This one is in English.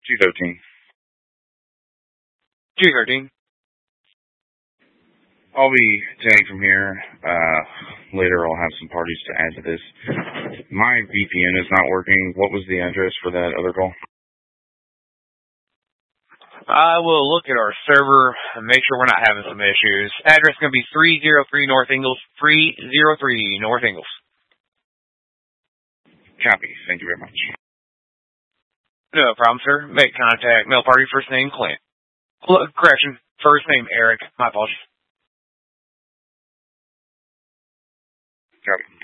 213. 213. I'll be taking from here. Later I'll have some parties to add to this. My VPN is not working. What was the address for that other call? I will look at our server and make sure we're not having some issues. Address is going to be 303 North Ingalls. 303 North Ingalls. Copy. Thank you very much. No problem, sir. Make contact. Mail party, first name Clint. Correction. First name Eric. My apologies. Copy.